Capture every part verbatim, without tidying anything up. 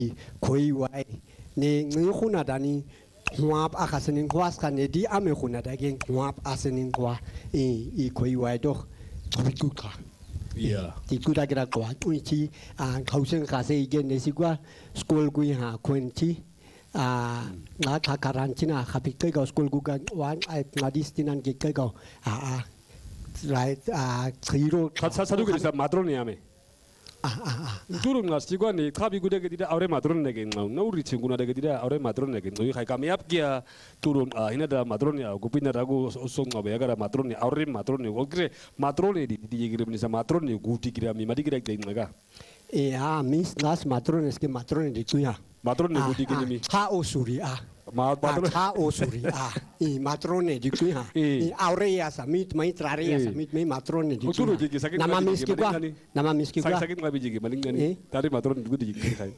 koi wai ne ngi khuna dani huap akasenin kwas kan ne di ame khuna da gen huap asenin kwa e i koi wai do tu ka yeah ti tu da gra kwa tu chi a khausen ka se gen ne si kwa school kui ha kwen chi a nga ka karantina khapik kai ga school gu ga wan ai ngadistinan ge kai ga a a right a khiro 사 사두게 사 마드로니아메 아아아 두름 나스티관이 카비구데게 디다 아우레 마드로네게 나우리 친구나데게 디다 아우레 마드로네게 너희 가이가 미압기야 두름 아 이나다 마드로니아 고피나라고 소송가 베가라 마드로니 아우레 마드로니 오그레 마드로니 디디기르 미사 마드로니 구티기라 미마디기라 데나가 에아 미스 나스 마드로네스 게 마드로니 디쿠야 마드로니 구티기니 하 오수리아 마 마드로 하 오수리아 이 마드로네 디쿠야 이 아우레야 사밋 마이 트라레야 사밋 메 마드로네 디쿠야 나마 미스키과 나마 미스키과 sakit nggak biji gimana nih dari matron juga di kai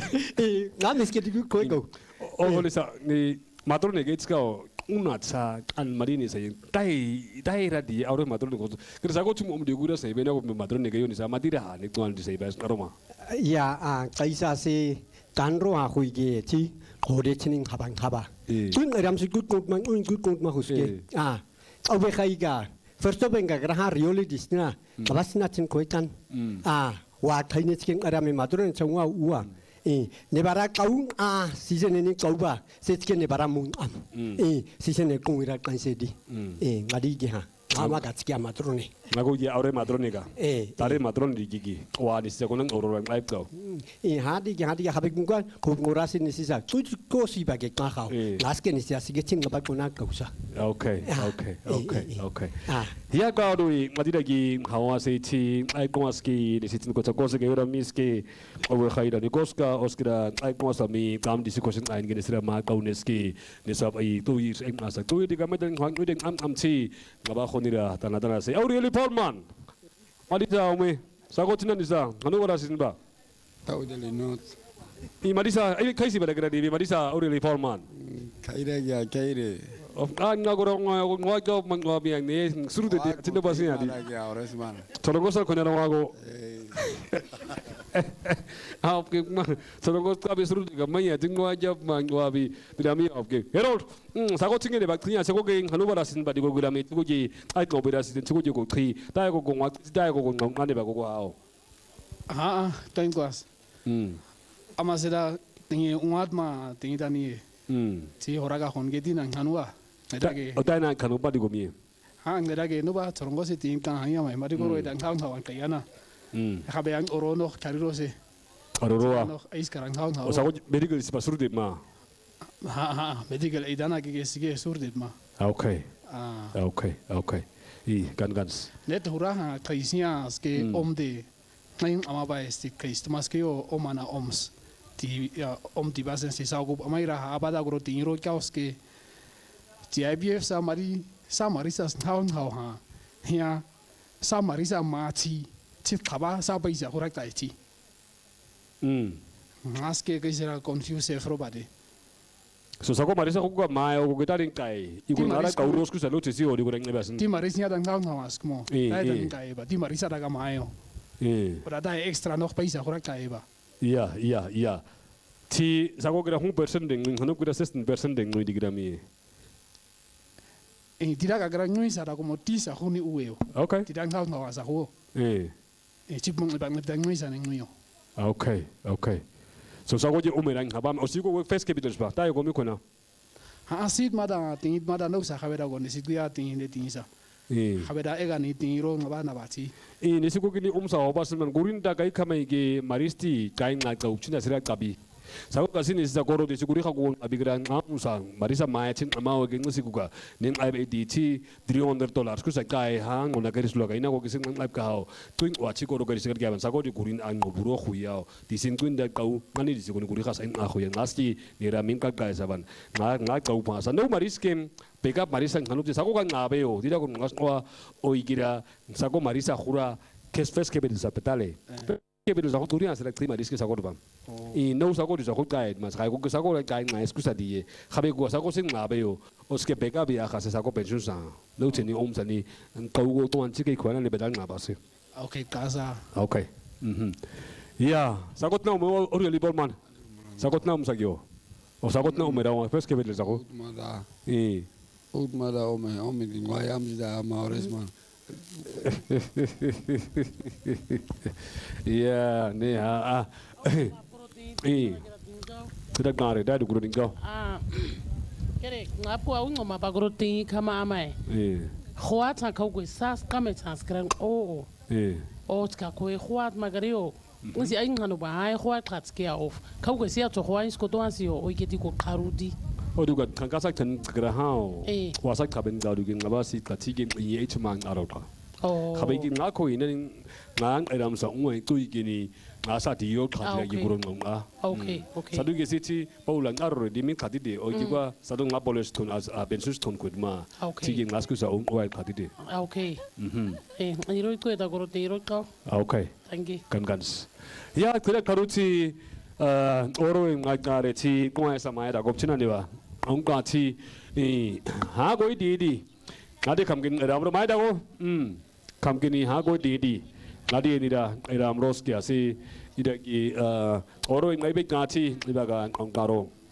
이 나 미스키 디쿠 코이고 oh lisa ni matron nih guys kau unat sa an marini sa yung dai dai radi aure matron ko kira sa ko cuma um digura sa ibena ko matron nih kayo ni sa madira ni tuan di sa ibas aroma ya a kaisa se kanro ha huige chi khode chinin khabang khaba tun ram si gut gut mang un gut gut ma huske a awe khaiga first of enga graha rioli disna kabasna chin koikan a wa thaine chikin arame madron changwa uwa 이 네바라 까웅 아 시즌에는 까우바 세트게 네바라 뭉암이 시즌에 공이라 간세디 이 마디게 하 아마 같이 마드로네 나고 이제 아우레 마드로네가 에 다른 마드론 리기기 와 니스고는 오로랑 라이프가 이 하디게 하디게 하백군과 고고라시 니시사 뚜고 시바게 까하오 라스게 니시아 시게친 가바구나 까우사 오케이 오케이 오케이 오케이 아 히아가도이 마디라기 하와세티 아이코마스키 니시친 고차 고스게 요라 미스키 오버 하이다 니고스카 오스키라 아이코마사미 감 디시코신 아인게 니스라 마 까우네스키 니삽 이 투이 엠마사 투이 디가 메든 황우덴 암암치 가바 혼이라 타나타나 세 아우리엘리 폴만 마디자 오메 사고치는 니사 하누가라 신바 taudeli not 이 마디사 이 카이시 바라그라 디 마디사 아우리엘리 폴만 kairega kaire 아 나고라 ngojo mango비ang 네 수루데 진짜 바시야 디 kairega oresman 저런 것을 그냥 하고 아 오케이 저런 것 까비 수루디가 뭐야 등와자 mango비 비라미 오케이 헤롤 음 사고치게 막 그냥 저거게 하누바라 신바 디고 그라미 두고지 아이고 비라시 두고지 고 트이 다이고 공와 다이고 공 안에 바고 아오 아 땡과스 음 아마세다 땡이 웅아트마 땡이다니 음 지 호라가 혼게디난 하누와 내다게 어다나 카누바 디고 미 하 내다게 누바 저런 것이 띵땅 하냐 말 마디고로 당 타운 타운 까야나 음 하베양 오로노 카리로세 아로로와 아이스카랑 타운 타운 오사고 메디컬 스파 수루디 마 하하 메디컬 이다나 기게 시게 수르디마 아 오케이 아 아 오케이 오케이 이 간간스 net hura kaisia ske omde naim amabaesti kaist maskeo omana oms ti om ti basen si saugo amaira abada gro tinro kauske ti ibf sa mari sa marisa town how ha ya sa marisa machi ti khaba sa baisa hura kaiti 음 maske kaisera confuse frobade so sago marisa ko ga mayo ko gitarin kai igu nara kauros ku salo tesi ori goreng nebasin ti marisa dan town how askmo dai dan kai ba ti marisa daga mayo eh ora dai extra noch baisa hura kai ba iya iya iya ti sago gira one percent ding hanu gira sixteen percent ding no digira mi e tiraga gra nyui sara como tisa huni ueo okay ti dan town how asa ho eh e chip mong bang dan nyui sa nang nuyo okay okay so sago je umerang habam osigo we face capital ba tayo ko mi kona ha asit mada tingit mada no sa khabera go nisit guya tingin de tingisa eh khabera ega ni tingiro ngaba na bachi eh nisigo gini umsa obasman gurinda kai kamai ge maristi kai nga ka uchina sira kabi sago kasini sa goro de siguri khago abigran amusa marisa maachin amaw ge ngisiguga nin ai di ti three hundred dollars ku sa kai hang ona garis lo gaina ko kising nang ka haw tuing wachi ko ro garis gar gaban sago di gurin an buro khuyao di sin kuin da kau mani di siguni guri khasa in a khuya ngasti ni ramin ka kai saban nga nga kau pa sa no mariskem pega marisa nganu di sago kan ngabeo di da ko ngaswa oigira sago marisa khura kes fes ke be sa petale que pero sago turia se la clima dice que sago ban y no sago di sago kai mas sago que sago kai na excusa di habe go sago sin na beo os que pega via casa sago pension sa no teni om sani kau go to an chi ke khwana le bedal na ba se okay casa okay mhm ya sago na mo ori li bolman Sakot na umsagyo. O sakot na umeraw first kebet le sako. Mada. Eh. Ut mada ome ome di wayam da maores man. Yeah, ne ha. Eh. Tidak ngare dah dugro dingkau. Ah. Kere ngapo au ngoma bagrotin kama amai. Eh. Khwata ka ku sas kame transkran o. Eh. O ska ko khwat magario. Nsi ai ngano ba ai khwat khatske off. Ka ku sia to khwa isko to ansi o iketi ko qarudi. O duga kankasak tan grahao. Wasak kaben da dugin ngabasi katigin i etman arota. Oh. Kabegi ngako inen ngang eram sa ungwe tuigini ngasa di yo khatla gi buron nga. Okay, okay. Sadu ge siti paulan arro di min khatide o giwa sadu nga boles ton as a bensus ton kudma. Tigi ngasku sa um oil khatide. Okay. Mhm. Eh, iro ko eta goro te iro ka. Okay. Thank you. Kan gans. Ya kira karuti uh oro ngare ti ko esa mai da gopchina ni ba. Angka ti ni ha goi di di. Ngade kamgin eram ro mai da go. Mm. Kamgini ha goi di di. Ngade ni da eram ros kya si ida ki uh oro ngai be ngati ibaga angkaro